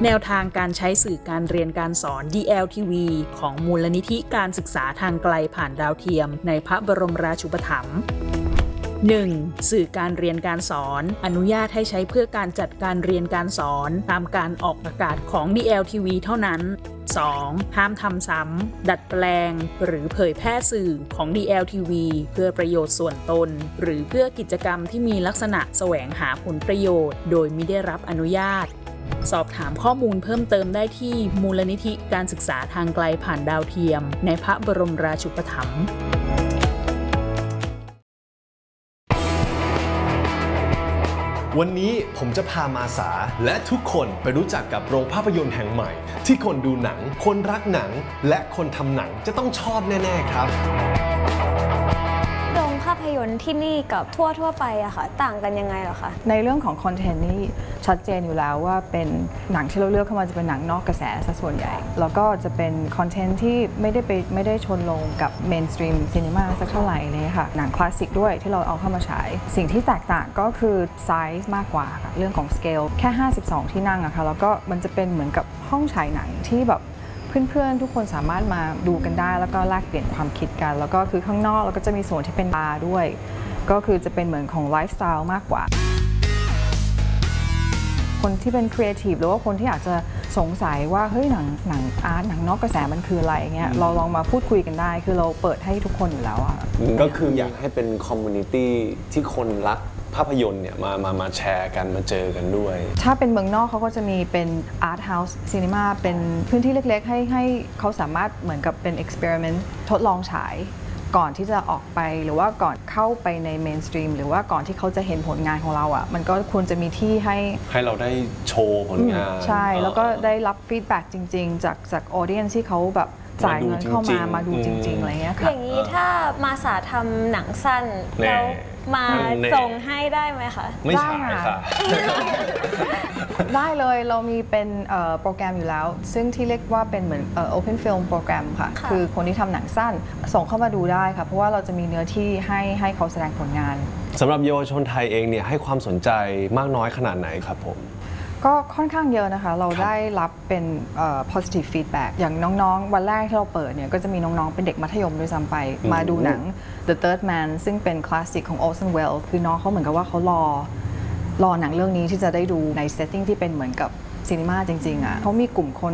แนวทางการใช้สื่อการเรียนการสอน DLTV ของมูลนิธิการศึกษาทางไกลผ่านดาวเทียมในพระบรมราชูปถัมภ์ 1. สื่อการเรียนการสอนอนุญาตให้ใช้เพื่อการจัดการเรียนการสอนตามการออกอากาศของ DLTV เท่านั้น 2. ห้ามทำซ้ำดัดแปลงหรือเผยแพร่สื่อของ DLTV เพื่อประโยชน์ส่วนตนหรือเพื่อกิจกรรมที่มีลักษณะแสวงหาผลประโยชน์โดยมิได้รับอนุญาตสอบถามข้อมูลเพิ่มเติมได้ที่มูลนิธิการศึกษาทางไกลผ่านดาวเทียมในพระบรมราชูปถัมภ์วันนี้ผมจะพามาสาและทุกคนไปรู้จักกับโรงภาพยนตร์แห่งใหม่ที่คนดูหนังคนรักหนังและคนทำหนังจะต้องชอบแน่ๆครับโรงภาพยนตร์ที่นี่กับทั่วไปอะค่ะต่างกันยังไงเหรอคะในเรื่องของคอนเทนต์นี่ชัดเจนอยู่แล้วว่าเป็นหนังที่เราเลือกเข้ามาจะเป็นหนังนอกกระแสซะส่วนใหญ่แล้วก็จะเป็นคอนเทนต์ที่ไม่ได้ชนลงกับเมนสตรีมซีนีมาสักเท่าไหร่เลยค่ะหนังคลาสสิกด้วยที่เราเอาเข้ามาฉายสิ่งที่แตกต่างก็คือไซส์มากกว่าค่ะเรื่องของสเกลแค่52ที่นั่งอะค่ะแล้วก็มันจะเป็นเหมือนกับห้องฉายหนังที่แบบเพื่อนๆทุกคนสามารถมาดูกันได้แล้วก็แลกเปลี่ยนความคิดกันแล้วก็คือข้างนอกแล้วก็จะมีส่วนที่เป็นบาร์ด้วยก็คือจะเป็นเหมือนของไลฟ์สไตล์มากกว่าคนที่เป็นครีเอทีฟหรือว่าคนที่อาจจะสงสัยว่าเฮ้ยหนังอาร์ตหนังนอกกระแสมันคืออะไรเงี้ยเราลองมาพูดคุยกันได้คือเราเปิดให้ทุกคนอยู่แล้วอะก็คืออยากให้เป็นคอมมูนิตี้ที่คนรักภาพยนตร์เนี่ยมาแชร์กันมาเจอกันด้วยถ้าเป็นเมืองนอกเขาก็จะมีเป็น Art House Cinema เป็นพื้นที่เล็กๆให้เขาสามารถเหมือนกับเป็น experiment ทดลองฉายก่อนที่จะออกไปหรือว่าก่อนเข้าไปในเมนสตรีมหรือว่าก่อนที่เขาจะเห็นผลงานของเราอ่ะมันก็ควรจะมีที่ให้เราได้โชว์ผลงานใช่แล้วก็ได้รับฟีดแบ็กจริงๆจากออเดียนที่เขาแบบจ่ายเงินเข้ามาดูจริงๆอะไรเงี้ยค่ะอย่างนี้ถ้ามาสาทำหนังสั้นแล้วมาส่งให้ได้ไหมคะไม่ใช่ค่ะได้เลยเรามีเป็นโปรแกรมอยู่แล้วซึ่งที่เรียกว่าเป็นเหมือนOpen Film โปรแกรมค่ะคือคนที่ทำหนังสั้นส่งเข้ามาดูได้ค่ะเพราะว่าเราจะมีเนื้อที่ให้เขาแสดงผลงานสำหรับเยาวชนไทยเองเนี่ยให้ความสนใจมากน้อยขนาดไหนครับผมก็ค่อนข้างเยอะนะคะเราได้รับเป็น positive feedback อย่างน้องๆวันแรกที่เราเปิดเนี่ยก็จะมีน้องๆเป็นเด็กมัธยมด้วยซ้ำไปมาดูหนัง The Third Man ซึ่งเป็นคลาสสิกของ Orson Welles คือน้องเขาเหมือนกับว่าเขารอหนังเรื่องนี้ที่จะได้ดูในเซตติ้งที่เป็นเหมือนกับซีนีมาจริงๆอ่ะเขามีกลุ่มคน